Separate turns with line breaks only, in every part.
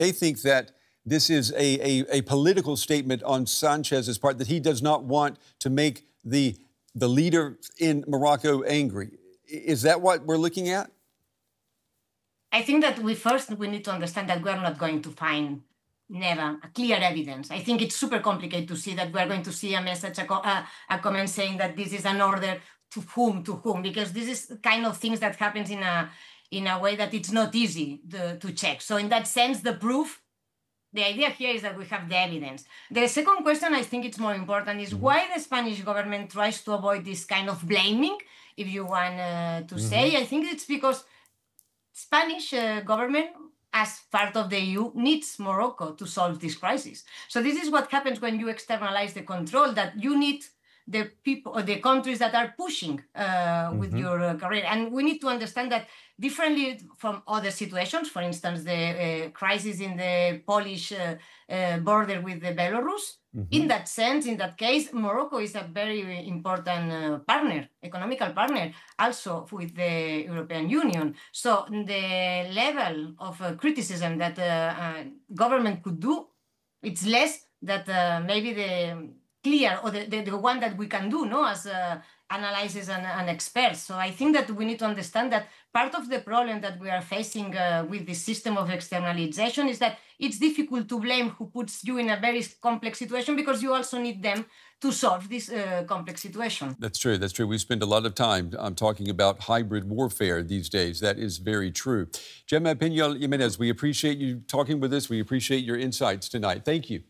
They think that this is a political statement on Sanchez's part, that he does not want to make the leader in Morocco angry. Is that what we're looking at?
I think that we need to understand that we're not going to find never a clear evidence. I think it's super complicated to see that we're going to see a message, a comment saying that this is an order to whom, because this is kind of things that happens in a way that it's not easy to check. So in that sense, the idea here is that we have the evidence. The second question, I think it's more important, is why the Spanish government tries to avoid this kind of blaming, if you want to say. I think it's because Spanish government, as part of the EU, needs Morocco to solve this crisis. So this is what happens when you externalize the control, that you need the people or the countries that are pushing with your career. And we need to understand that differently from other situations, for instance, the crisis in the Polish border with the Belarus. In that sense, in that case, Morocco is a very important partner, economical partner, also with the European Union. So the level of criticism that government could do, it's less that maybe the clear or the one that we can do, no, as analysis and experts. So I think that we need to understand that part of the problem that we are facing with this system of externalization is that it's difficult to blame who puts you in a very complex situation, because you also need them to solve this complex situation.
That's true. That's true. We spend a lot of time talking about hybrid warfare these days. That is very true. Gemma Pinal Jimenez, we appreciate you talking with us. We appreciate your insights tonight. Thank you.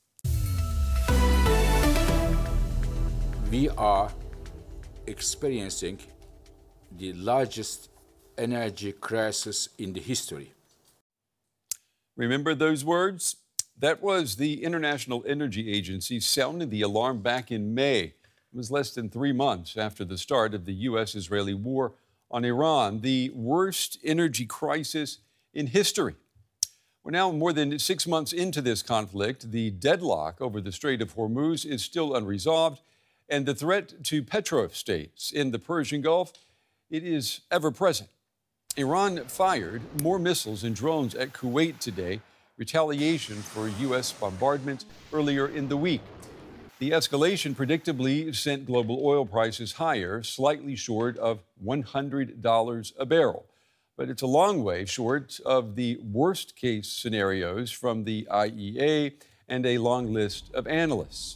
We are experiencing the largest energy crisis in the history.
Remember those words? That was the International Energy Agency sounding the alarm back in May. It was less than 3 months after the start of the U.S.-Israeli war on Iran, the worst energy crisis in history. We're now more than 6 months into this conflict. The deadlock over the Strait of Hormuz is still unresolved, and the threat to petro-states in the Persian Gulf, it is ever present. Iran fired more missiles and drones at Kuwait today, retaliation for U.S. bombardment earlier in the week. The escalation predictably sent global oil prices higher, slightly short of $100 a barrel. But it's a long way short of the worst-case scenarios from the IEA and a long list of analysts.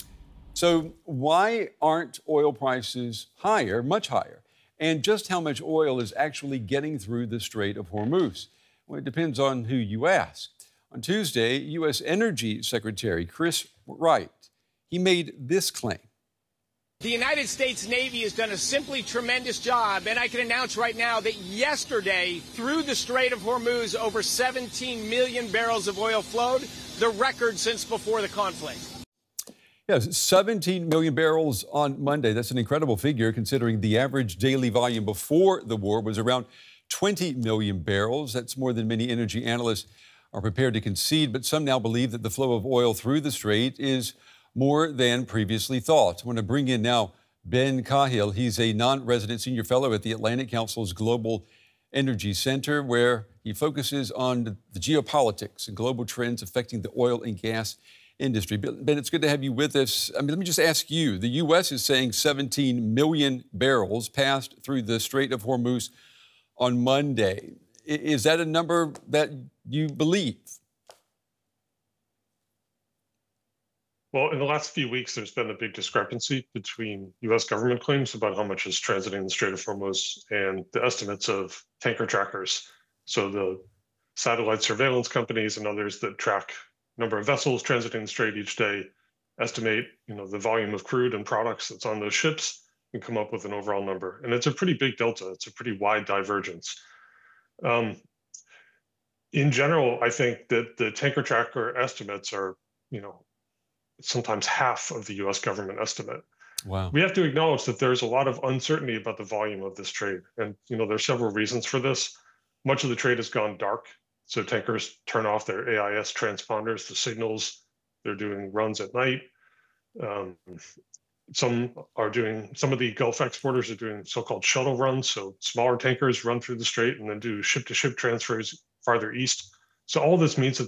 So why aren't oil prices higher, much higher? And just how much oil is actually getting through the Strait of Hormuz? Well, it depends on who you ask. On Tuesday, U.S. Energy Secretary Chris Wright, he made this claim.
The United States Navy has done a simply tremendous job, and I can announce right now that yesterday, through the Strait of Hormuz, over 17 million barrels of oil flowed, the record since before the conflict.
Yes, 17 million barrels on Monday. That's an incredible figure, considering the average daily volume before the war was around 20 million barrels. That's more than many energy analysts are prepared to concede, but some now believe that the flow of oil through the strait is more than previously thought. I want to bring in now Ben Cahill. He's a non-resident senior fellow at the Atlantic Council's Global Energy Center, where he focuses on the geopolitics and global trends affecting the oil and gas industry. Ben, it's good to have you with us. Let me just ask you, the U.S. is saying 17 million barrels passed through the Strait of Hormuz on Monday. Is that a number that you believe?
Well, in the last few weeks, there's been a big discrepancy between U.S. government claims about how much is transiting the Strait of Hormuz and the estimates of tanker trackers. So the satellite surveillance companies and others that track number of vessels transiting the strait each day estimate, the volume of crude and products that's on those ships and come up with an overall number. And it's a pretty big delta. It's a pretty wide divergence. In general, I think that the tanker tracker estimates are, sometimes half of the U.S. government estimate.
Wow.
We have to acknowledge that there's a lot of uncertainty about the volume of this trade. And, there's several reasons for this. Much of the trade has gone dark. So tankers turn off their AIS transponders, the signals. They're doing runs at night. Some of the Gulf exporters are doing so-called shuttle runs. So smaller tankers run through the strait and then do ship-to-ship transfers farther east. So all this means that